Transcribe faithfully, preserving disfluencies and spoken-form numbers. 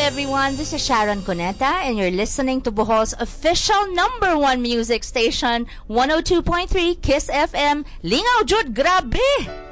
everyone, this is Sharon Cuneta and you're listening to Bohol's official number one music station, one oh two point three Kiss F M. Lingaw jud, grabe!